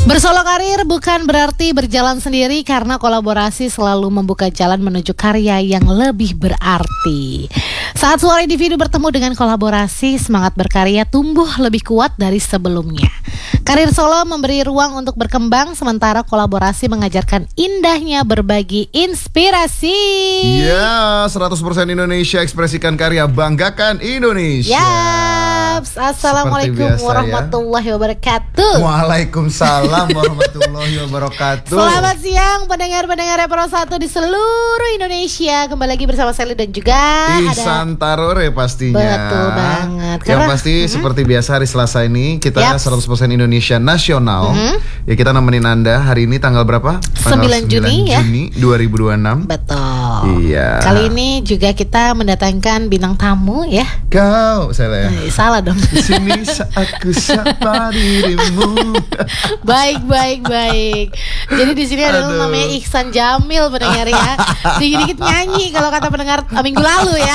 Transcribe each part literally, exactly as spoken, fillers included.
Bersolo karir bukan berarti berjalan sendiri, karena kolaborasi selalu membuka jalan menuju karya yang lebih berarti. Saat suara individu bertemu dengan kolaborasi, semangat berkarya tumbuh lebih kuat dari sebelumnya. Karir solo memberi ruang untuk berkembang, sementara kolaborasi mengajarkan indahnya berbagi inspirasi. Ya, seratus persen Indonesia, ekspresikan karya, banggakan Indonesia. Yaps, Assalamualaikum biasa, warahmatullahi wabarakatuh. Waalaikumsalam warahmatullahi wabarakatuh. Selamat siang pendengar-pendengar Pro satu di seluruh Indonesia. Kembali lagi bersama Sally dan juga Ihsan Tarore pastinya. Betul banget. Yang Karena, pasti mm-hmm. seperti biasa hari Selasa ini kita Yaps. seratus persen Indonesia nasional. Mm-hmm. Ya, kita nemenin Anda hari ini tanggal berapa? Tanggal sembilan Juni ya. Juni dua ribu dua puluh enam. Betul. Iya. Kali ini juga kita mendatangkan bintang tamu ya. Kau, saya. Eh, salah dong. Di sini aku sapa dirimu. Baik, baik, baik. Jadi di sini ada Aduh. namanya Ihsan Jamil pendengar ya. Dikit-dikit nyanyi kalau kata pendengar uh, minggu lalu ya.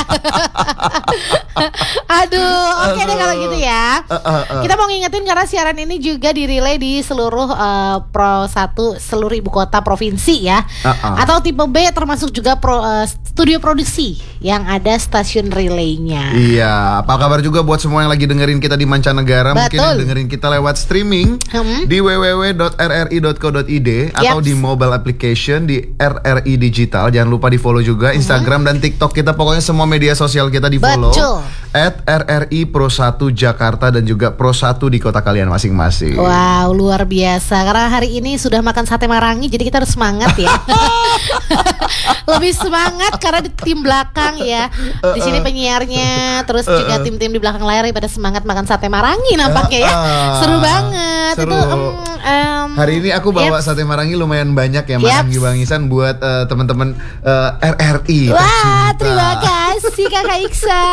Aduh, oke okay deh kalau gitu ya. Uh, uh, uh. Kita mau ngingetin karena siaran ini juga dirilai di seluruh uh, Pro satu seluruh ibu kota provinsi ya. Uh, uh. Atau tipe B termasuk juga pro, uh, studio produksi yang ada stasiun relaynya. Iya, apa kabar juga buat semua yang lagi dengerin kita di mancanegara. Betul. Mungkin yang dengerin kita lewat streaming hmm. di w w w dot r r i dot co dot i d atau Yaps. di mobile application di R R I Digital. Jangan lupa di follow juga Instagram hmm. dan TikTok kita. Pokoknya semua media sosial kita di follow at R R I Pro satu Jakarta dan juga Pro satu di kota kalian masing-masing. Wow, luar biasa. Karena hari ini sudah makan sate marangi, jadi kita harus semangat ya. Lebih semangat karena di tim belakang ya. Di sini penyiarnya, terus juga tim-tim di belakang layar pada semangat makan sate marangi nampaknya ya. Seru banget. Seru. Itu um, um, Hari ini aku bawa yep. sate marangi lumayan banyak ya, Yep. Mas Bang Ihsan, buat uh, teman-teman uh, R R I. Wah, tercinta. terima kasih Kakak Iksa.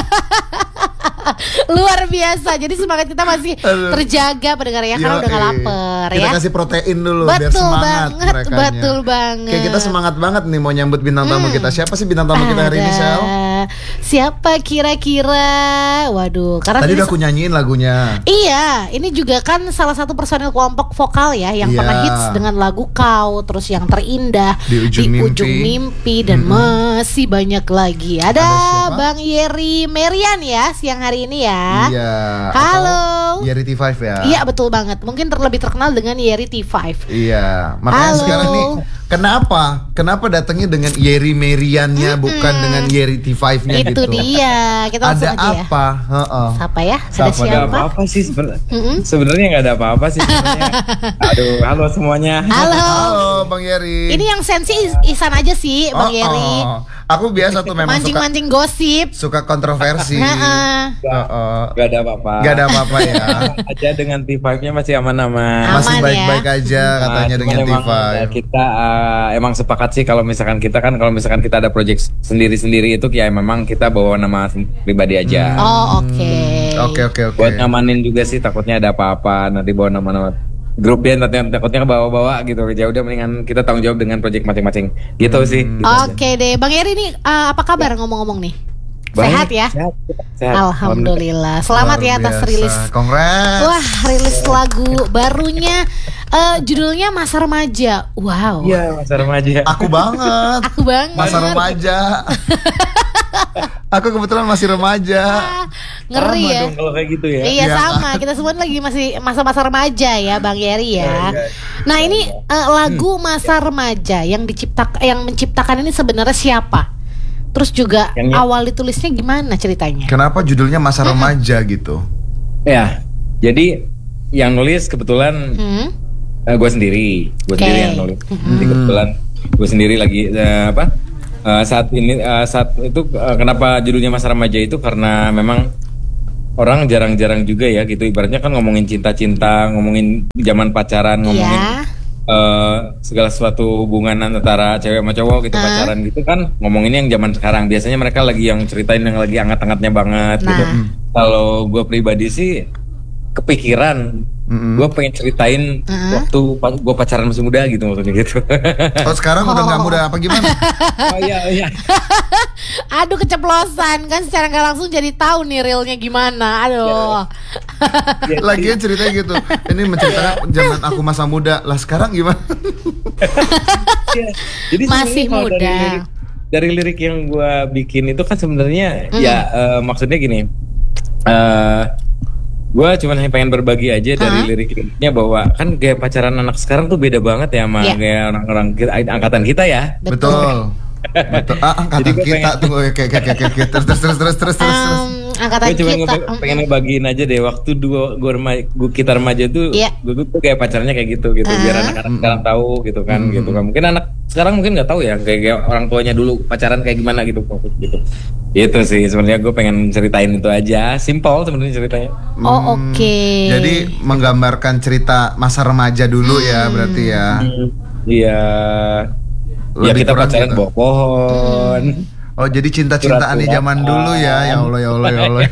Luar biasa. Jadi semangat kita masih Aduh. terjaga pendengar ya, karena Yoi. udah gak lapar Kita ya. kasih protein dulu Betul biar semangat banget, merekanya. betul banget. Kayak kita semangat banget nih mau nyambut bintang tamu Hmm. kita. Siapa sih bintang tamu kita hari ini, Sel? Siapa kira-kira? Waduh, karena Tadi ini udah aku nyanyiin lagunya. Iya, ini juga kan salah satu personil kelompok vokal ya yang Iya. pernah hits dengan lagu Kau, terus yang terindah Di Ujung Mimpi. Ujung Mimpi, dan Mm-mm. masih banyak lagi. Ada, Ada siapa? Bang Yeri Merian ya siang hari ini ya. Iya. Halo. Atau Yeri T lima ya. Iya betul banget. Mungkin terlebih terkenal dengan Yeri T lima. Iya. Makanya Halo. sekarang nih, kenapa? Kenapa datangnya dengan Yeri Meriannya, Mm-mm. bukan dengan Yeri T lima-nya Itu gitu? dia. Kita langsung Ada aja ya. apa? Heeh. Siapa ya? Ada Siapa, siapa? ada apa-apa sih sebenarnya? Mm-mm. Sebenarnya nggak ada apa-apa sih sebenarnya. Aduh, halo semuanya. Halo. Halo, Bang Yeri. Ini yang sensi Is- Ihsan aja sih, Bang Oh, Yeri. oh. Aku biasa tuh memang suka Mancing-mancing gosip. suka kontroversi. Heeh. Heeh. Nggak ada apa-apa. Gak ada apa-apa ya. Aja dengan T lima-nya masih aman-aman. Aman Masih ya. baik-baik aja katanya Nah, dengan cuman T emang, lima. ya, kita uh, emang sepakat sih kalau misalkan kita kan kalau misalkan kita ada project sendiri-sendiri itu ya memang kita bawa nama pribadi aja. Oh, oke. Oke oke oke. Buat ngamanin juga sih, takutnya ada apa-apa nanti bawa nama-nama grup ya, nanti takutnya kebawa-bawa gitu. Ya udah mendingan kita tanggung jawab dengan project masing-masing. Gitu sih. Gitu aja. Oke deh, Bang Yeri nih uh, apa kabar ngomong-ngomong nih? Baik, Sehat ya? Sehat. sehat. Alhamdulillah. Selamat ya atas Luar rilis. biasa. Kongres. Wah, rilis lagu barunya. Eh, judulnya Masa Remaja. Wow. Iya, masa remaja. Aku banget. Aku banget. Masa remaja. Aku kebetulan masih remaja. Ah, ngeri Sama ya. dong kalau kayak gitu ya. Iya Iya. sama, kita semua lagi masih masa-masa remaja ya Bang Yeri ya. Iya, iya. Nah ini eh, lagu Masa Remaja yang diciptak yang menciptakan ini sebenarnya siapa? Terus juga Yang- awal ditulisnya gimana ceritanya? Kenapa judulnya Masa Remaja gitu? Ya, jadi yang nulis kebetulan Hmm? gue sendiri, gue Oke. sendiri yang nulis. Jadi kebetulan gue sendiri lagi eh, apa? eh, saat ini eh, saat itu eh, kenapa judulnya Masa Remaja itu karena memang orang jarang-jarang juga ya gitu. Ibaratnya kan ngomongin cinta-cinta, ngomongin zaman pacaran, ngomongin Iya. eh, segala sesuatu hubungan antara cewek sama cowok gitu, Hah? pacaran gitu kan ngomongin yang zaman sekarang. Biasanya mereka lagi yang ceritain yang lagi hangat-hangatnya banget gitu. Nah. Kalau gue pribadi sih kepikiran Mm-mm. Gue pengen ceritain Uh-huh. waktu pa- gue pacaran masih muda gitu maksudnya gitu. Oh sekarang udah nggak muda apa gimana? Oh iya iya. Aduh keceplosan kan secara nggak langsung jadi tahu nih realnya gimana. Aduh. Iya, Lagian ceritanya gitu. Ini menceritakan zaman aku masa muda. Lah sekarang gimana? iya. Jadi Masih sebenarnya kalau muda. Dari lirik, dari lirik yang gue bikin itu kan sebenarnya Hmm. ya eh, maksudnya gini. eh gue cuman hanya pengen berbagi aja dari Hah? lirik-liriknya bahwa kan gaya pacaran anak sekarang tuh beda banget ya sama Iya. gaya orang-orang kita, angkatan kita ya. Betul. Betul. Ah, angkatan Jadi gue kita pengen- tunggu kayak kayak kayak kayak terus terus terus terus terus terus. Em, angkatan Gue cuma kita. ngebe- mm, pengen ngebagiin aja deh waktu dua gue remaja, gue kita remaja tuh, Iya. gue tuh kayak pacarnya kayak gitu gitu, biar Ah. anak-anak sekarang tahu gitu kan, Hmm. gitu kan. Mungkin anak sekarang mungkin nggak tahu ya kayak, kayak orang tuanya dulu pacaran kayak gimana gitu, gitu. Itu sih sebenarnya gue pengen ceritain itu aja, simple sebenarnya ceritanya. Oh oke. Jadi menggambarkan cerita masa remaja dulu ya berarti ya. Iya. Ya Lebih kita kurang pacaran gitu. bawah pohon. Oh jadi cinta-cintaan di zaman dulu ya. Ya Allah ya Allah ya Allah.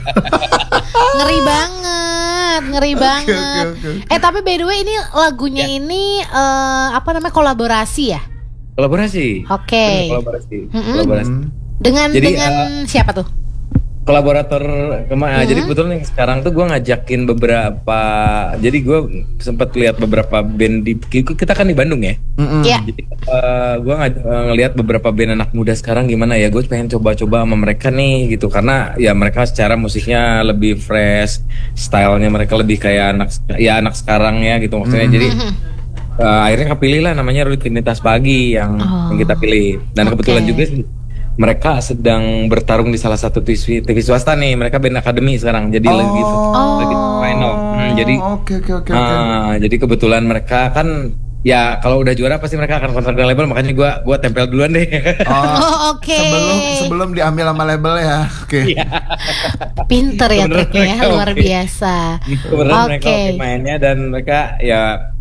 Ngeri banget, ngeri banget. oke, oke. Eh tapi by the way ini lagunya ini eh, apa namanya kolaborasi ya? Kolaborasi. Oke. Bener, Kolaborasi. Mm-mm. Kolaborasi. Hmm. Dengan Jadi, dengan siapa tuh? Kolaborator kemana? Mhm. Jadi kebetulan yang sekarang tuh gue ngajakin beberapa. Jadi gue sempat lihat beberapa band di kita kan di Bandung ya. Mm-mm. Iya. Jadi gue ngelihat beberapa band anak muda sekarang gimana ya. Gue pengen coba-coba sama mereka nih gitu karena ya mereka secara musiknya lebih fresh, stylenya mereka lebih kayak anak ya anak sekarang ya gitu maksudnya. Jadi eh, akhirnya kepilih lah namanya Rutinitas Pagi yang, Oh. yang kita pilih. Dan Oke. kebetulan juga sih, mereka sedang bertarung di salah satu T V, T V swasta nih. Mereka band akademi sekarang. Jadi lagi Oh. lagi final. Hmm, jadi Oke oke oke oke. ah, jadi kebetulan mereka kan ya kalau udah juara pasti mereka akan kontrak dengan label, makanya gua gua tempel duluan deh. Oh oke. Sebelum sebelum diambil sama label ya. Oke. Iya. Pinter ya Kebetulan triknya ya, mereka luar oke. biasa. Kebetulan mereka Oke. oke mainnya dan mereka ya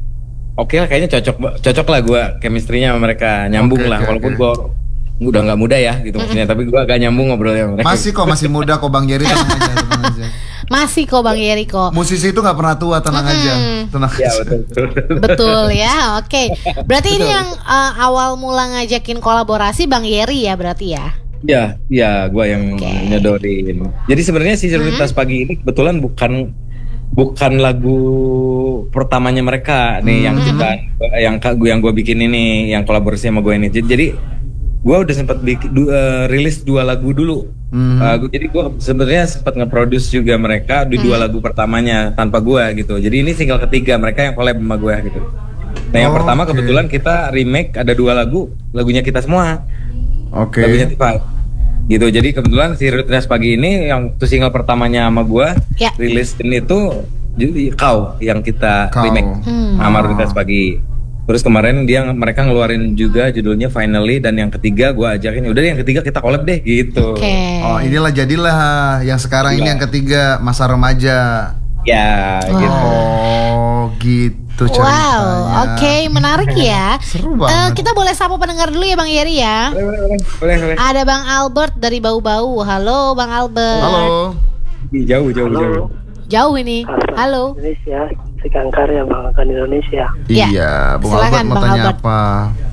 oke lah kayaknya cocok cocok lah gua chemistry-nya sama mereka, nyambung Oke, lah oke, walaupun oke. gua udah nggak muda ya gitu maksudnya, tapi gua agak nyambung ngobrolnya sama mereka. Masih kok masih muda kok Bang Jerry tenang aja tenang aja. Masih kok Bang Yeriko. Musisi itu nggak pernah tua tenang aja tenang Ya aja. betul. betul. Betul ya, oke. Berarti ini Betul. yang uh, awal mula ngajakin kolaborasi Bang Yeri ya berarti ya? Ya, ya, gue yang Oke. nyodorin. Jadi sebenarnya si Rutinitas Pagi ini kebetulan bukan bukan lagu pertamanya mereka nih yang kita yang kak gue yang gue bikin ini, yang kolaborasi sama gue ini. Jadi, jadi gue udah sempat bikin du- eh, rilis dua lagu dulu. Mhm. Eh, gua- jadi gue sebenarnya sempat nge-produce juga mereka di dua lagu pertamanya tanpa gue gitu. Jadi ini single ketiga mereka yang collab sama gue gitu. Nah yang Oh, pertama oke. kebetulan kita remake ada dua lagu, lagunya kita semua. Oke. Lagunya Tifa gitu. Jadi kebetulan si Rutinitas Pagi ini yang tuh single pertamanya sama gua Ya. rilisin itu jadi kau yang kita Kau. remake Hmm. sama Rutinitas Pagi. Terus kemarin dia mereka ngeluarin juga judulnya Finally, dan yang ketiga gua ajakin udah deh, yang ketiga kita collab deh gitu. Oke. Oh inilah jadilah yang sekarang ini Iya. yang ketiga masa remaja. Ya Wah. gitu. Oh gitu ceritanya. Wow, oke, menarik ya. Seru Eh, banget. kita boleh sapa pendengar dulu ya Bang Yeri ya. Boleh, boleh, boleh, boleh, boleh. Ada Bang Albert dari Bau-Bau. Halo Bang Albert. Halo. Jauh, jauh, jauh. Jauh ini. Halo. Indonesia, Sekian Karya banggakan Indonesia. Ya, Iya, Bung silakan, Albert mau Bang tanya Albert. apa?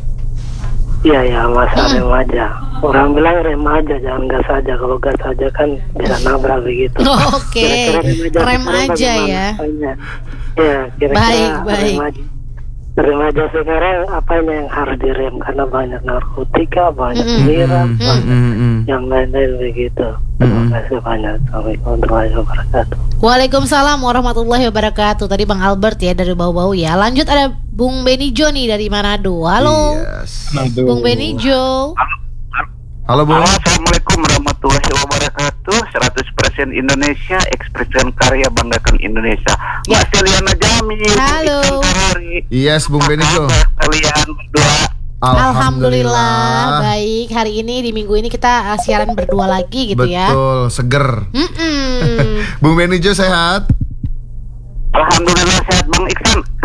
Iya ya, masa Hmm. remaja. Orang bilang remaja, jangan gas saja. Kalau gas saja kan bisa nabrak begitu. Oh, oke. Kira-kira remaja Rem sekarang aja bagaimana? ya. Apanya? Ya, kira-kira Baik, baik. remaja. Remaja sekarang apanya yang harus direm? Karena banyak narkotika, banyak Mm-mm. miras, Mm, banyak mm, mm. yang lain-lain begitu. Terima kasih banyak. Assalamualaikum warahmatullahi wabarakatuh. Waalaikumsalam warahmatullahi wabarakatuh. Tadi Bang Albert ya dari Bau-Bau ya. Lanjut ada Bung Benijo nih dari Manado. Halo. Yes. Aduh. Bung Benijo. Halo Bung. Halo, Assalamualaikum warahmatullahi wabarakatuh. seratus persen Indonesia, ekspresikan karya, banggakan Indonesia. Ya. Mbak Seliana Jamil. Halo. Yes, Bung Benijo. Kalian berdua. Alhamdulillah. Baik, hari ini di minggu ini kita uh, siaran berdua lagi gitu ya. Betul, seger. Mm-mm. Bung Benijo sehat? Alhamdulillah sehat, Bang Iksan.